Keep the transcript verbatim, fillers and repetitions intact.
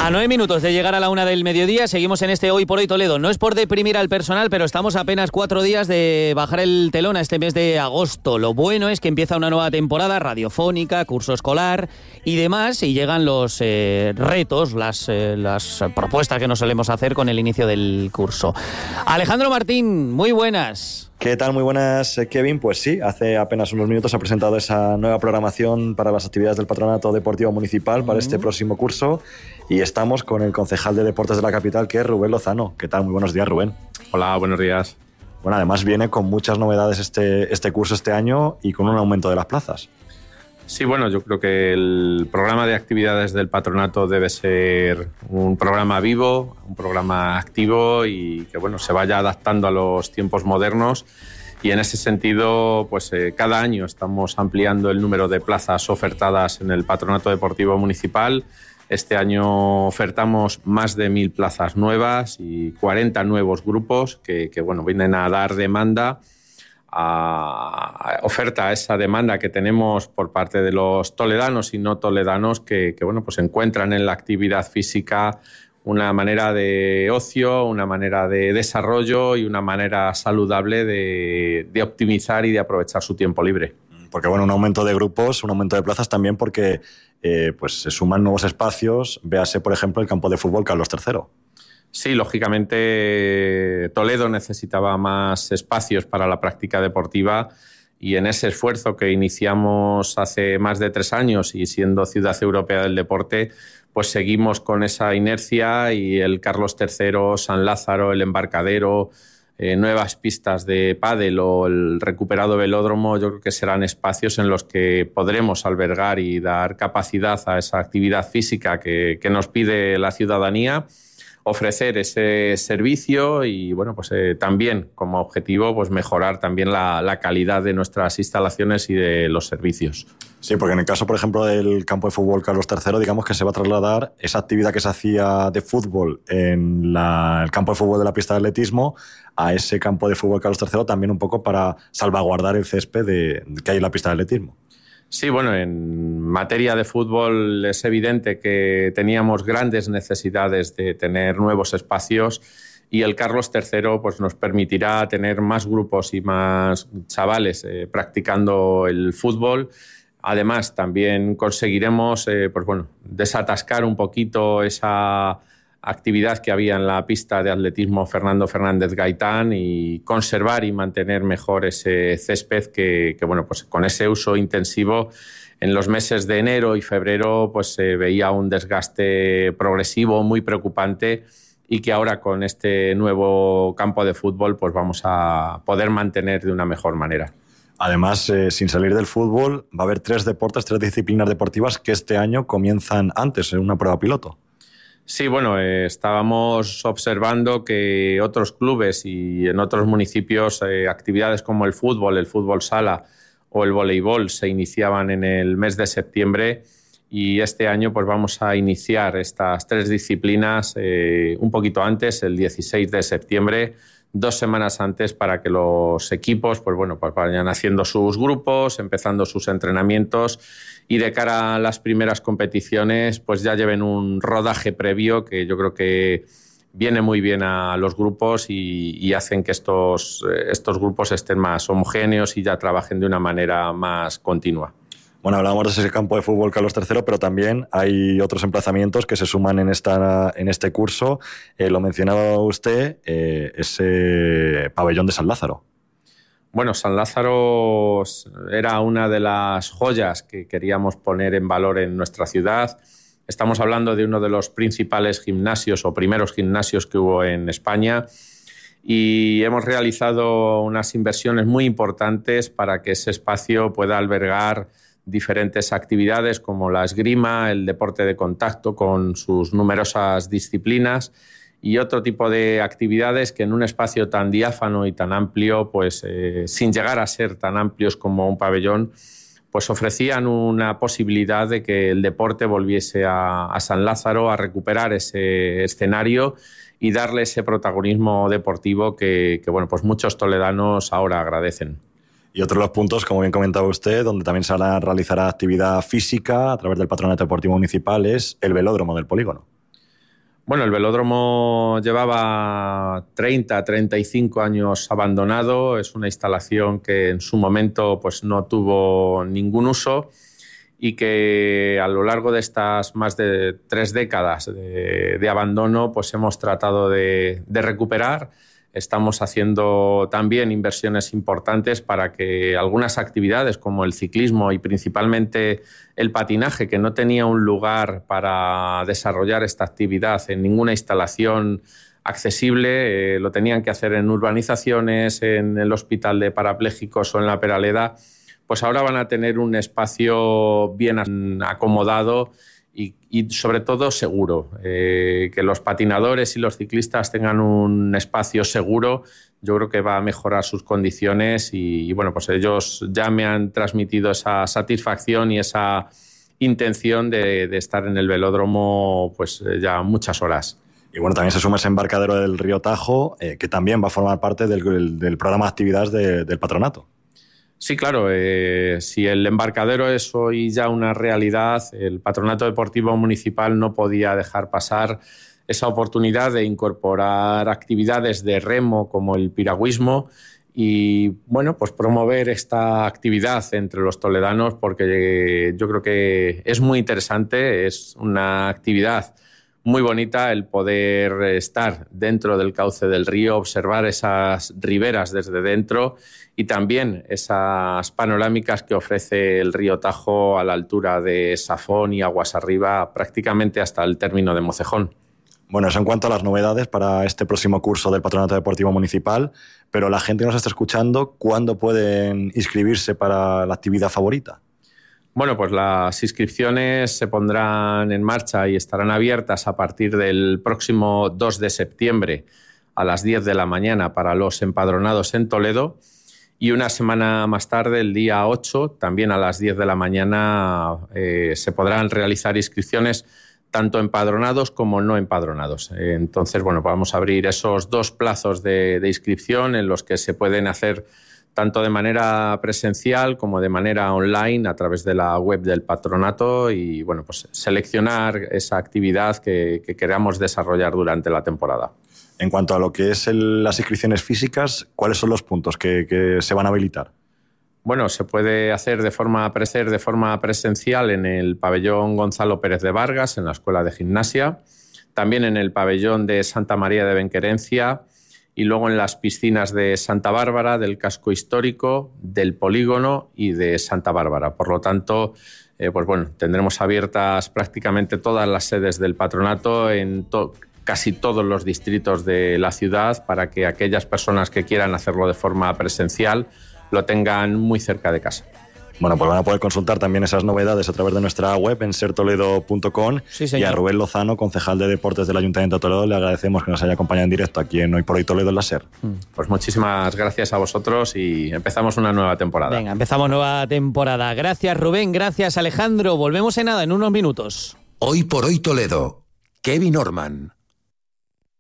A nueve minutos de llegar a la una del mediodía, seguimos en este Hoy por Hoy Toledo. No es por deprimir al personal, pero estamos a apenas cuatro días de bajar el telón a este mes de agosto. Lo bueno es que empieza una nueva temporada radiofónica, curso escolar y demás, y llegan los eh, retos, las, eh, las propuestas que nos solemos hacer con el inicio del curso. Alejandro Martín, muy buenas. ¿Qué tal? Muy buenas, Kevin. Pues sí, hace apenas unos minutos se ha presentado esa nueva programación para las actividades del Patronato Deportivo Municipal para este próximo curso y estamos con el concejal de Deportes de la capital, que es Rubén Lozano. ¿Qué tal? Muy buenos días, Rubén. Hola, buenos días. Bueno, además viene con muchas novedades este, este curso este año y con un aumento de las plazas. Sí, bueno, yo creo que el programa de actividades del patronato debe ser un programa vivo, un programa activo y que bueno, se vaya adaptando a los tiempos modernos. Y en ese sentido, pues eh, cada año estamos ampliando el número de plazas ofertadas en el Patronato Deportivo Municipal. Este año ofertamos más de mil plazas nuevas y cuarenta nuevos grupos que, que bueno, vienen a dar demanda a oferta a esa demanda que tenemos por parte de los toledanos y no toledanos que, que bueno, pues encuentran en la actividad física una manera de ocio, una manera de desarrollo y una manera saludable de, de optimizar y de aprovechar su tiempo libre. Porque bueno, un aumento de grupos, un aumento de plazas también porque eh, pues se suman nuevos espacios, véase por ejemplo el campo de fútbol Carlos tercero. Sí, lógicamente Toledo necesitaba más espacios para la práctica deportiva y en ese esfuerzo que iniciamos hace más de tres años y siendo Ciudad Europea del Deporte, pues seguimos con esa inercia y el Carlos tercero, San Lázaro, el Embarcadero, eh, nuevas pistas de pádel o el recuperado velódromo, yo creo que serán espacios en los que podremos albergar y dar capacidad a esa actividad física que, que nos pide la ciudadanía, ofrecer ese servicio y bueno, pues eh, también como objetivo pues mejorar también la, la calidad de nuestras instalaciones y de los servicios. Sí, porque en el caso, por ejemplo, del campo de fútbol Carlos tercero, digamos que se va a trasladar esa actividad que se hacía de fútbol en la, el campo de fútbol de la pista de atletismo a ese campo de fútbol Carlos tercero también un poco para salvaguardar el césped de, que hay en la pista de atletismo. Sí, bueno, en materia de fútbol es evidente que teníamos grandes necesidades de tener nuevos espacios y el Carlos tercero pues, nos permitirá tener más grupos y más chavales eh, practicando el fútbol. Además, también conseguiremos eh, pues, bueno, desatascar un poquito esa actividad que había en la pista de atletismo Fernando Fernández Gaitán y conservar y mantener mejor ese césped que, que bueno, pues con ese uso intensivo en los meses de enero y febrero pues se veía un desgaste progresivo muy preocupante y que ahora con este nuevo campo de fútbol pues vamos a poder mantener de una mejor manera. Además, eh, sin salir del fútbol, va a haber tres deportes, tres disciplinas deportivas que este año comienzan antes en una prueba piloto. Sí, bueno, eh, estábamos observando que otros clubes y en otros municipios eh, actividades como el fútbol, el fútbol sala o el voleibol se iniciaban en el mes de septiembre y este año pues vamos a iniciar estas tres disciplinas eh, un poquito antes, el dieciséis de septiembre, dos semanas antes para que los equipos pues bueno, pues vayan haciendo sus grupos, empezando sus entrenamientos y de cara a las primeras competiciones pues ya lleven un rodaje previo que yo creo que viene muy bien a los grupos y, y hacen que estos, estos grupos estén más homogéneos y ya trabajen de una manera más continua. Bueno, hablábamos de ese campo de fútbol Carlos tercero, pero también hay otros emplazamientos que se suman en, esta, en este curso. Eh, lo mencionaba usted, eh, ese pabellón de San Lázaro. Bueno, San Lázaro era una de las joyas que queríamos poner en valor en nuestra ciudad. Estamos hablando de uno de los principales gimnasios o primeros gimnasios que hubo en España y hemos realizado unas inversiones muy importantes para que ese espacio pueda albergar diferentes actividades como la esgrima, el deporte de contacto con sus numerosas disciplinas y otro tipo de actividades que en un espacio tan diáfano y tan amplio, pues eh, sin llegar a ser tan amplios como un pabellón, pues ofrecían una posibilidad de que el deporte volviese a, a San Lázaro, a recuperar ese escenario y darle ese protagonismo deportivo que, que bueno, pues muchos toledanos ahora agradecen. Y otro de los puntos, como bien comentaba usted, donde también se realizará actividad física a través del Patronato Deportivo Municipal, es el velódromo del polígono. Bueno, el velódromo llevaba treinta, treinta y cinco años abandonado. Es una instalación que en su momento pues, no tuvo ningún uso y que a lo largo de estas más de tres décadas de, de abandono pues, hemos tratado de, de recuperar. Estamos haciendo también inversiones importantes para que algunas actividades como el ciclismo y principalmente el patinaje, que no tenía un lugar para desarrollar esta actividad en ninguna instalación accesible, eh, lo tenían que hacer en urbanizaciones, en el Hospital de Parapléjicos o en la Peraleda, pues ahora van a tener un espacio bien acomodado y, y sobre todo seguro. Eh, que los patinadores y los ciclistas tengan un espacio seguro, yo creo que va a mejorar sus condiciones y, y bueno, pues ellos ya me han transmitido esa satisfacción y esa intención de, de estar en el velódromo pues ya muchas horas. Y bueno, también se suma ese embarcadero del río Tajo, eh, que también va a formar parte del, del programa de actividades de, del patronato. Sí, claro. Eh, si el embarcadero es hoy ya una realidad, el Patronato Deportivo Municipal no podía dejar pasar esa oportunidad de incorporar actividades de remo como el piragüismo y, bueno, pues promover esta actividad entre los toledanos porque yo creo que es muy interesante, es una actividad muy bonita el poder estar dentro del cauce del río, observar esas riberas desde dentro y también esas panorámicas que ofrece el río Tajo a la altura de Safón y aguas arriba, prácticamente hasta el término de Mocejón. Bueno, eso en cuanto a las novedades para este próximo curso del Patronato Deportivo Municipal, pero la gente que nos está escuchando, ¿cuándo pueden inscribirse para la actividad favorita? Bueno, pues las inscripciones se pondrán en marcha y estarán abiertas a partir del próximo dos de septiembre a las diez de la mañana para los empadronados en Toledo y una semana más tarde, el día ocho, también a las diez de la mañana eh, se podrán realizar inscripciones tanto empadronados como no empadronados. Entonces, bueno, vamos a abrir esos dos plazos de, de inscripción en los que se pueden hacer tanto de manera presencial como de manera online a través de la web del patronato y, bueno, pues seleccionar esa actividad que, que queramos desarrollar durante la temporada. En cuanto a lo que es el, las inscripciones físicas, ¿cuáles son los puntos que, que se van a habilitar? Bueno, se puede hacer de forma, hacer de forma presencial en el pabellón Gonzalo Pérez de Vargas, en la Escuela de Gimnasia, también en el pabellón de Santa María de Benquerencia, y luego en las piscinas de Santa Bárbara, del casco histórico, del polígono y de Santa Bárbara. Por lo tanto, eh, pues bueno, tendremos abiertas prácticamente todas las sedes del patronato en to- casi todos los distritos de la ciudad para que aquellas personas que quieran hacerlo de forma presencial lo tengan muy cerca de casa. Bueno, pues van a poder consultar también esas novedades a través de nuestra web en ser toledo punto com. Sí, y a Rubén Lozano, concejal de Deportes del Ayuntamiento de Toledo, le agradecemos que nos haya acompañado en directo aquí en Hoy por Hoy Toledo en la SER. Pues muchísimas gracias a vosotros y empezamos una nueva temporada. Venga, empezamos nueva temporada. Gracias, Rubén, gracias, Alejandro. Volvemos en nada, en unos minutos. Hoy por Hoy Toledo. Kevin Orman.